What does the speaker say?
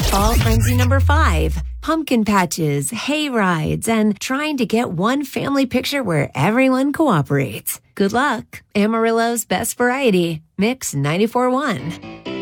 Fall frenzy number 5. Pumpkin patches, hay rides, and trying to get one family picture where everyone cooperates. Good luck. Amarillo's best variety. Mix 94.1.